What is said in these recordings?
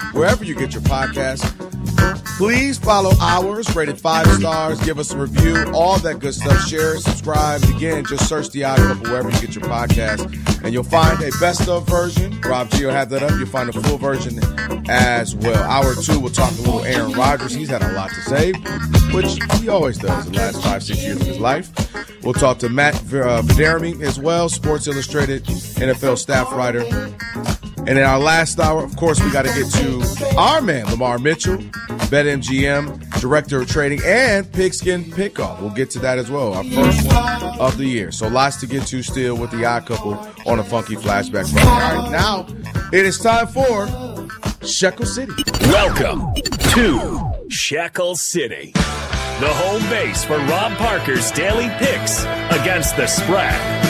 wherever you get your podcasts. Please follow ours, rated 5 stars, give us a review, all that good stuff. Share, subscribe. Again, just search The Odd Couple wherever you get your podcast, and you'll find a best of version. Rob G will have that up. You'll find a full version as well. Hour 2, we'll talk a little Aaron Rodgers. He's had a lot to say, which he always does the last 5-6 years of his life. We'll talk to Matt Verderame as well, Sports Illustrated NFL staff writer. And in our last hour, of course, we got to get to our man, Lamar Mitchell, BetMGM, Director of Trading, and Pigskin Pickoff. We'll get to that as well, our first one of the year. So lots to get to still with The Odd Couple on a Funky Flashback Friday. All right, now it is time for Shekel City. Welcome to Shekel City, the home base for Rob Parker's daily picks against the spread.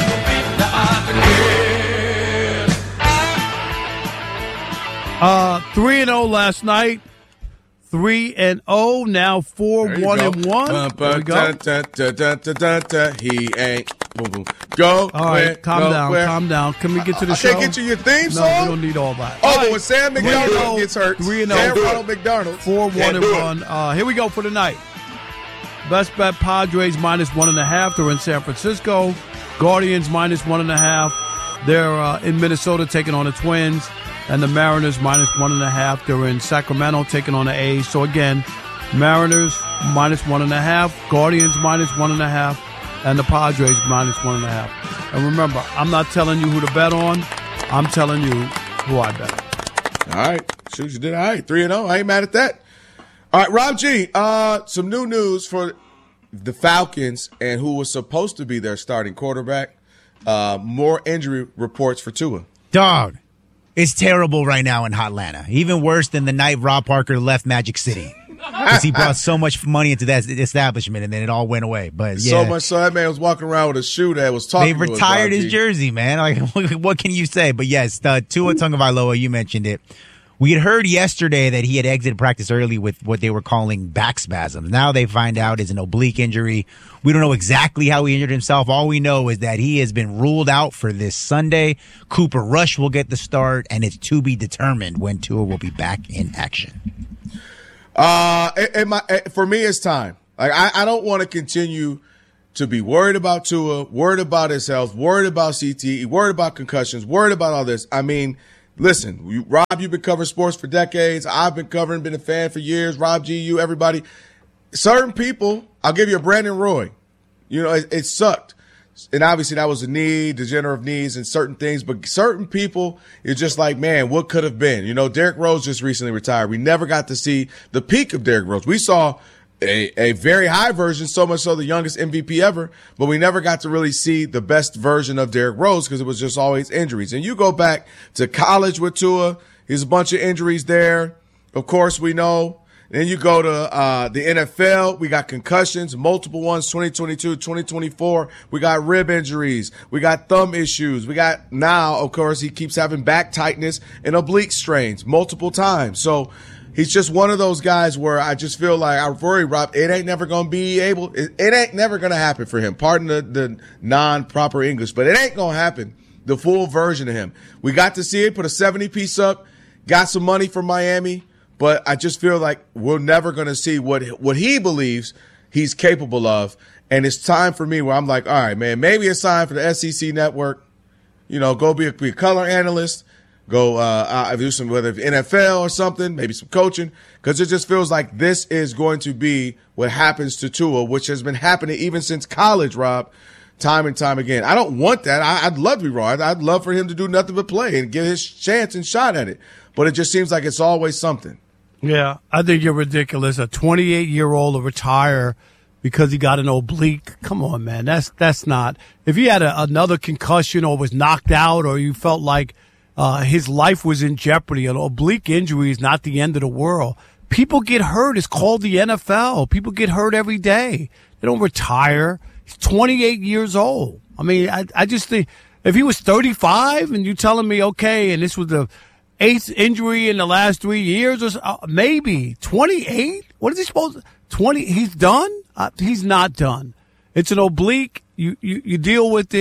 3-0 last night. 3-0, now 4-1-1. There we go. He ain't. Boom, boom. Go. All right, calm down. Can we get to the show? I can't get you your theme song? No, we don't need all that. Oh, but when Sam McDonald gets hurt. 3-0. Ronald McDonald. 4-1-1. Here we go for tonight. Best bet, Padres -1.5. They're in San Francisco. Guardians -1.5. They're in Minnesota taking on the Twins. And the Mariners -1.5. They're in Sacramento taking on the A's. So again, Mariners -1.5, Guardians -1.5, and the Padres -1.5. And remember, I'm not telling you who to bet on. I'm telling you who I bet. All right. Shoot, you did all right. 3-0. I ain't mad at that. All right, Rob G, some new news for the Falcons and who was supposed to be their starting quarterback. More injury reports for Tua. Dog. It's terrible right now in Hotlanta. Even worse than the night Rob Parker left Magic City. Because he brought so much money into that establishment, and then it all went away. But yeah. So much so that man was walking around with a shoe that was talking to us. They retired his jersey, man. Like, what can you say? But yes, Tua Tagovailoa, you mentioned it. We had heard yesterday that he had exited practice early with what they were calling back spasms. Now they find out it's an oblique injury. We don't know exactly how he injured himself. All we know is that he has been ruled out for this Sunday. Cooper Rush will get the start, and it's to be determined when Tua will be back in action. For me, it's time. Like I don't want to continue to be worried about Tua, worried about his health, worried about CTE, worried about concussions, worried about all this. I mean, listen, Rob, you've been covering sports for decades. I've been covering, been a fan for years. Rob G, you, everybody. Certain people, I'll give you a Brandon Roy. You know, it sucked. And obviously that was a knee, degenerative knees and certain things. But certain people, it's just like, man, what could have been? You know, Derrick Rose just recently retired. We never got to see the peak of Derrick Rose. We saw a very high version, so much so the youngest MVP ever, but we never got to really see the best version of Derrick Rose because it was just always injuries. And you go back to college with Tua, there's a bunch of injuries there. Of course, we know. Then you go to the NFL, we got concussions, multiple ones, 2022, 2024. We got rib injuries. We got thumb issues. We got now, of course, he keeps having back tightness and oblique strains multiple times. So he's just one of those guys where I just feel like I worry, Rob, it ain't never going to be able, it ain't never going to happen for him. Pardon the non-proper English, but it ain't going to happen. The full version of him. We got to see it, put a 70-piece up, got some money from Miami. But I just feel like we're never going to see what he believes he's capable of. And it's time for me where I'm like, all right, man, maybe it's time for the SEC network, you know, go be a color analyst, go do some, whether it's NFL or something, maybe some coaching, because it just feels like this is going to be what happens to Tua, which has been happening even since college, Rob, time and time again. I don't want that. I'd love to be wrong. I'd love for him to do nothing but play and get his chance and shot at it. But it just seems like it's always something. Yeah, I think you're ridiculous. A 28-year-old to retire because he got an oblique. Come on, man. That's not. If he had another concussion or was knocked out or you felt like his life was in jeopardy, an oblique injury is not the end of the world. People get hurt. It's called the NFL. People get hurt every day. They don't retire. He's 28 years old. I mean, I just think if he was 35 and you're telling me, okay, and this was the 8th injury in the last 3 years, or maybe 28. What is he supposed to? 20? He's done. He's not done. It's an oblique. You deal with it.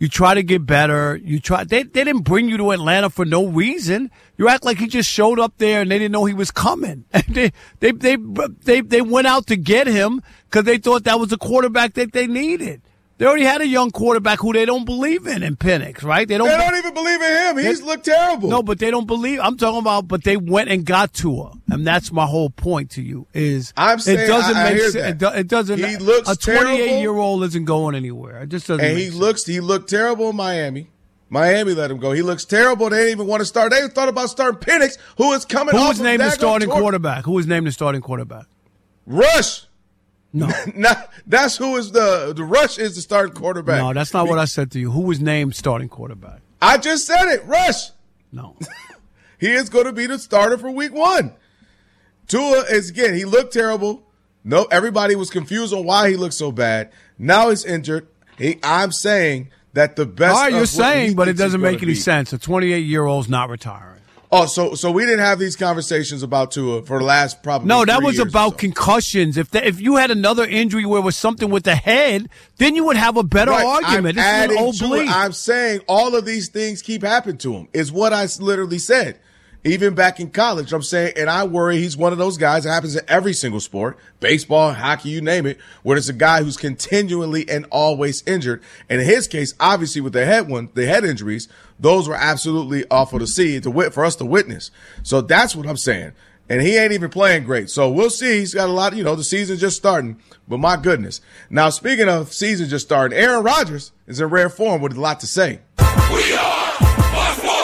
You try to get better. They didn't bring you to Atlanta for no reason. You act like he just showed up there and they didn't know he was coming. And they went out to get him because they thought that was the quarterback that they needed. They already had a young quarterback who they don't believe in Penix, right? They don't even believe in him. He's looked terrible. No, but they don't believe. I'm talking about, but they went and got Tua, and that's my whole point to you. I'm saying it doesn't I make hear sense. that. It doesn't. He looks a 28-year-old isn't going anywhere. It just doesn't. And make sense. he looked terrible in Miami. Miami let him go. He looks terrible. They didn't even want to start. They thought about starting Penix, who is coming. Who was named the starting quarterback? Who was named the starting quarterback? Rush. No, that's who is the Rush is the starting quarterback. No, that's not what I said to you. Who was named starting quarterback? I just said it. Rush. No, he is going to be the starter for Week 1. Tua is again. He looked terrible. No, everybody was confused on why he looked so bad. Now he's injured. I'm saying that the best. All right, you're saying, but it doesn't make any be. sense. A 28-year-old's not retiring. Oh, so we didn't have these conversations about Tua for the last probably. No, that 3 was years about or so. concussions. If you had another injury where it was something with the head, then you would have a better argument. I'm this is an oblique. I'm saying all of these things keep happening to him. Is what I literally said. Even back in college, I'm saying, and I worry he's one of those guys. It happens in every single sport, baseball, hockey, you name it, where there's a guy who's continually and always injured. And in his case, obviously with the head injuries, those were absolutely awful to see, for us to witness. So that's what I'm saying. And he ain't even playing great. So we'll see. He's got a lot, the season's just starting. But my goodness. Now, speaking of season just starting, Aaron Rodgers is in rare form with a lot to say. We are Fox Sports.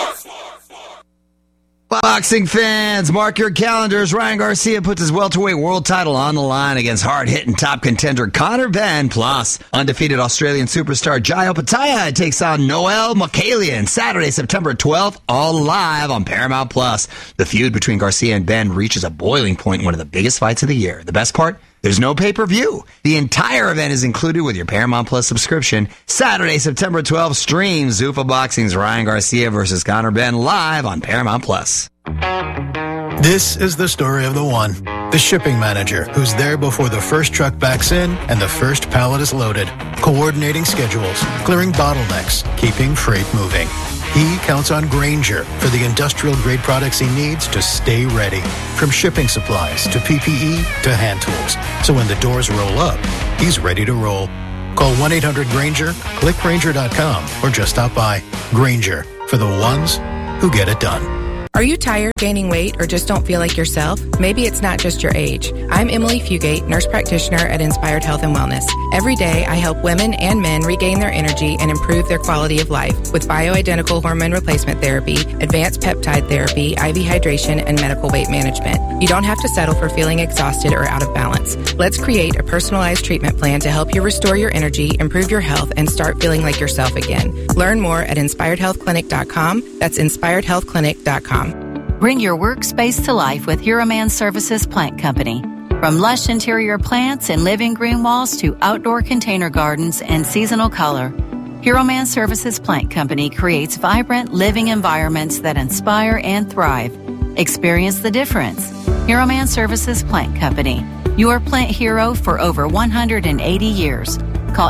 Boxing fans, mark your calendars. Ryan Garcia puts his welterweight world title on the line against hard-hitting top contender Conor Benn. Plus, undefeated Australian superstar Jai Opetaia takes on Noel Mokalian Saturday, September 12th, all live on Paramount+. The feud between Garcia and Benn reaches a boiling point in one of the biggest fights of the year. The best part? There's no pay-per-view. The entire event is included with your Paramount Plus subscription. Saturday, September 12th, stream Zuffa Boxing's Ryan Garcia versus Conor Benn live on Paramount Plus. This is the story of the one, the shipping manager, who's there before the first truck backs in and the first pallet is loaded, coordinating schedules, clearing bottlenecks, keeping freight moving. He counts on Grainger for the industrial-grade products he needs to stay ready, from shipping supplies to PPE to hand tools. So when the doors roll up, he's ready to roll. Call 1-800-GRAINGER, click Grainger.com, or just stop by. Grainger, for the ones who get it done. Are you tired, gaining weight, or just don't feel like yourself? Maybe it's not just your age. I'm Emily Fugate, nurse practitioner at Inspired Health and Wellness. Every day, I help women and men regain their energy and improve their quality of life with bioidentical hormone replacement therapy, advanced peptide therapy, IV hydration, and medical weight management. You don't have to settle for feeling exhausted or out of balance. Let's create a personalized treatment plan to help you restore your energy, improve your health, and start feeling like yourself again. Learn more at InspiredHealthClinic.com. That's InspiredHealthClinic.com. Bring your workspace to life with Hero Man Services Plant Company. From lush interior plants and living green walls to outdoor container gardens and seasonal color, Hero Man Services Plant Company creates vibrant living environments that inspire and thrive. Experience the difference. Hero Man Services Plant Company, your plant hero for over 180 years. Call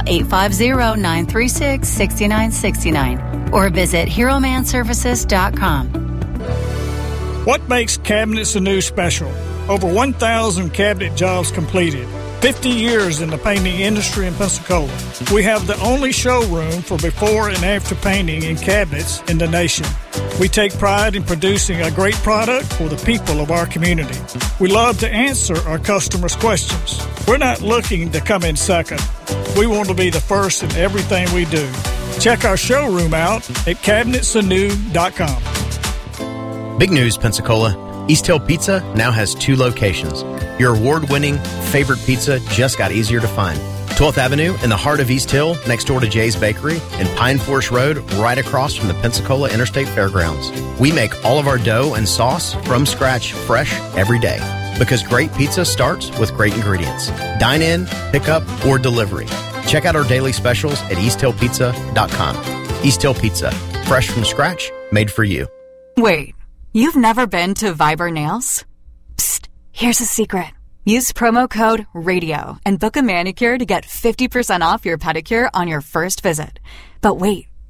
850-936-6969 or visit HeroManServices.com. What makes Cabinets Anew special? Over 1,000 cabinet jobs completed. 50 years in the painting industry in Pensacola. We have the only showroom for before and after painting in cabinets in the nation. We take pride in producing a great product for the people of our community. We love to answer our customers' questions. We're not looking to come in second. We want to be the first in everything we do. Check our showroom out at cabinetsanew.com. Big news, Pensacola. East Hill Pizza now has 2 locations. Your award-winning favorite pizza just got easier to find. 12th Avenue in the heart of East Hill, next door to Jay's Bakery, and Pine Forest Road, right across from the Pensacola Interstate Fairgrounds. We make all of our dough and sauce from scratch, fresh, every day. Because great pizza starts with great ingredients. Dine in, pick up, or delivery. Check out our daily specials at easthillpizza.com. East Hill Pizza, fresh from scratch, made for you. Wait. You've never been to Viber Nails? Psst, here's a secret. Use promo code RADIO and book a manicure to get 50% off your pedicure on your first visit. But wait,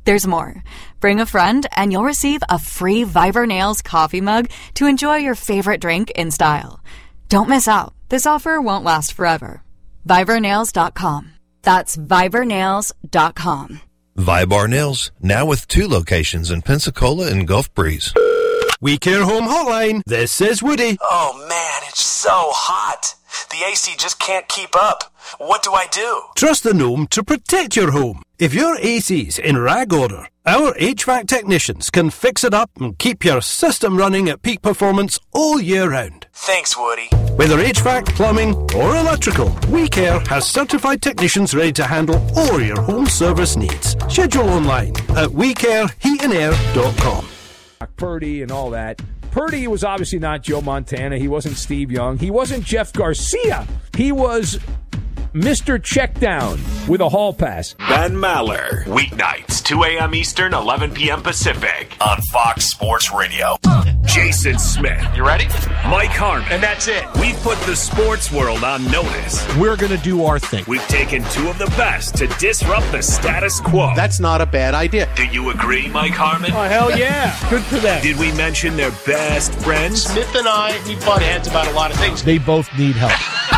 There's more. Bring a friend and you'll receive a free Viber Nails coffee mug to enjoy your favorite drink in style. Don't miss out. This offer won't last forever. ViberNails.com. That's ViberNails.com. Vibar Nails, now with 2 locations in Pensacola and Gulf Breeze. We Care Home Hotline. This is Woody. Oh man, it's so hot. The AC just can't keep up. What do I do? Trust the Gnome to protect your home. If your AC's in rag order, our HVAC technicians can fix it up and keep your system running at peak performance all year round. Thanks, Woody. Whether HVAC, plumbing, or electrical, We Care has certified technicians ready to handle all your home service needs. Schedule online at WeCareHeatandAir.com. Purdy and all that. Purdy was obviously not Joe Montana. He wasn't Steve Young. He wasn't Jeff Garcia. He was Mr. Checkdown with a hall pass. Ben Maller, weeknights, 2 a.m. Eastern, 11 p.m. Pacific, on Fox Sports Radio. Jason Smith. You ready? Mike Harmon. And that's it. We've put the sports world on notice. We're going to do our thing. We've taken 2 of the best to disrupt the status quo. That's not a bad idea. Do you agree, Mike Harmon? Oh, hell yeah. Good for them. Did we mention their best friends? Smith and I, we butt heads about a lot of things. They both need help.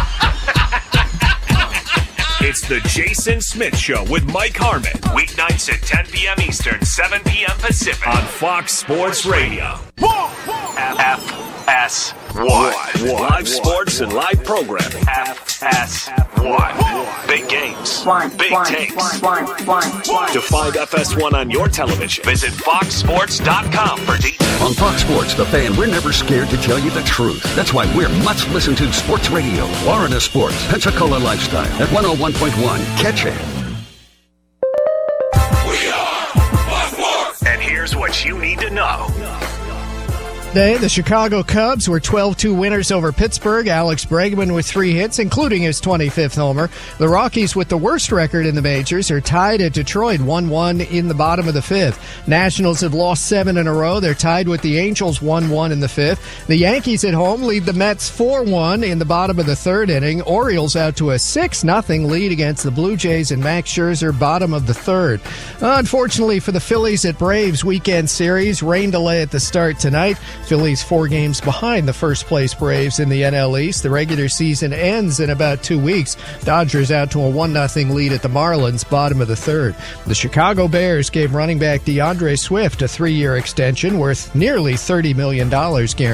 It's the Jason Smith Show with Mike Harmon. Weeknights at 10 p.m. Eastern, 7 p.m. Pacific on Fox Sports Radio. FS1. Live sports and live programming. FS1. Big games. Big takes. To find FS1 on your television, visit foxsports.com for details. On Fox Sports, The Fan, we're never scared to tell you the truth. That's why we're much-listened to Sports Radio. Florida Sports, Pensacola Lifestyle at 101.1. Catch it. We are Fox Sports. And here's what you need to know. Today, the Chicago Cubs were 12-2 winners over Pittsburgh. Alex Bregman with 3 hits, including his 25th homer. The Rockies, with the worst record in the majors, are tied at Detroit 1-1 in the bottom of the 5th. Nationals have lost 7 in a row. They're tied with the Angels 1-1 in the 5th. The Yankees at home lead the Mets 4-1 in the bottom of the 3rd inning. Orioles out to a 6-0 lead against the Blue Jays and Max Scherzer, bottom of the 3rd. Unfortunately for the Phillies at Braves weekend series, rain delay at the start tonight. Phillies 4 games behind the first-place Braves in the NL East. The regular season ends in about 2 weeks. Dodgers out to a 1-0 lead at the Marlins, bottom of the 3rd. The Chicago Bears gave running back DeAndre Swift a 3-year extension worth nearly $30 million guaranteed.